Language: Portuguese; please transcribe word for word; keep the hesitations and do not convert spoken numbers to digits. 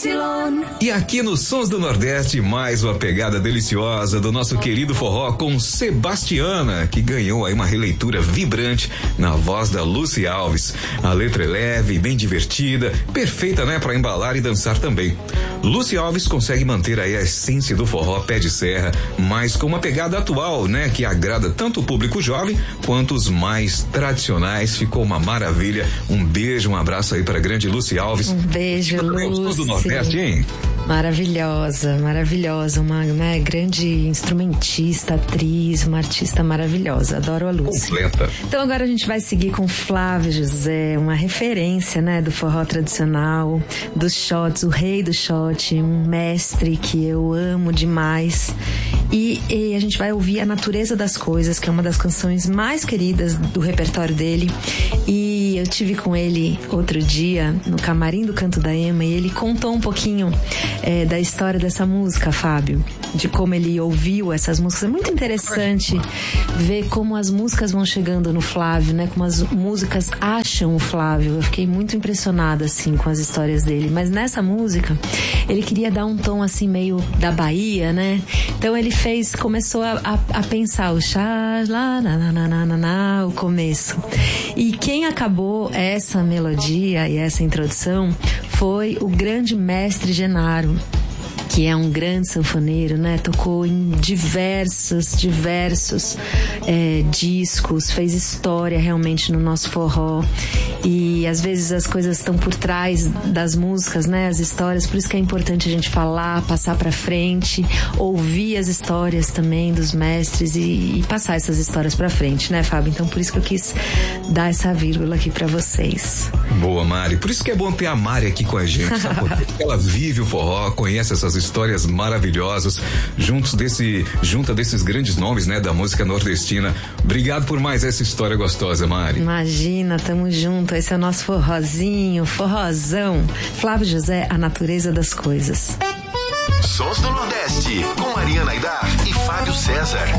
E aqui nos Sons do Nordeste, mais uma pegada deliciosa do nosso querido forró com Sebastiana, que ganhou aí uma releitura vibrante na voz da Lúcia Alves. A letra é leve, bem divertida, perfeita, né, para embalar e dançar também. Lúcia Alves consegue manter aí a essência do forró pé de serra, mas com uma pegada atual, né, que agrada tanto o público jovem quanto os mais tradicionais. Ficou uma maravilha. Um beijo, um abraço aí para a grande Lúcia Alves. Um beijo, Lúcia. Do Nordeste, hein? Maravilhosa, maravilhosa, uma, né, grande instrumentista, atriz, uma artista maravilhosa. Adoro a Lúcia. Completa. Então agora a gente vai seguir com Flávio José, uma referência, né, do forró tradicional, dos shots, o rei do shot, um mestre que eu amo demais. E, e a gente vai ouvir A Natureza das Coisas, que é uma das canções mais queridas do repertório dele. E eu tive com ele outro dia no camarim do Canto da Ema e ele contou um pouquinho é, da história dessa música, Fábio, de como ele ouviu essas músicas. É muito interessante ver como as músicas vão chegando no Flávio, né? Como as músicas acham o Flávio. Eu fiquei muito impressionada, assim, com as histórias dele. Mas nessa música, ele queria dar um tom, assim, meio da Bahia, né? Então ele fez, começou a, a, a pensar o chá, lá, na, na, na, na, na, na, o começo. E quem acabou essa melodia e essa introdução foi o grande mestre Genaro, que é um grande sanfoneiro, né? Tocou em diversos, diversos é, discos, fez história realmente no nosso forró. E às vezes as coisas estão por trás das músicas, né? As histórias, por isso que é importante a gente falar, passar pra frente, ouvir as histórias também dos mestres e, e passar essas histórias pra frente, né, Fábio? Então por isso que eu quis dar essa vírgula aqui pra vocês. Boa, Mari. Por isso que é bom ter a Mari aqui com a gente, sabe? Porque ela vive o forró, conhece essas histórias maravilhosas, juntos desse, junta desses grandes nomes, né, da música nordestina. Obrigado por mais essa história gostosa, Mari. Imagina, tamo junto. Esse é o nosso forrozinho, forrozão. Flávio José, A Natureza das Coisas. Sons do Nordeste, com Mariana Aidar e Fábio César.